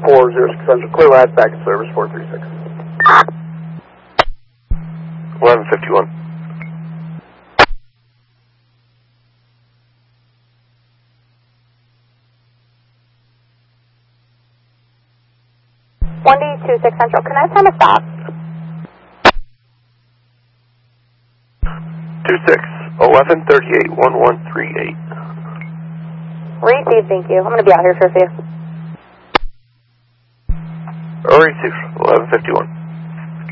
406 Central, clear last back in service 436. 1151. One D 26 Central, can I time a stop? 26, 1138, 1138. Receive, thank you. I'm going to be out here for a few. Receive, 1151.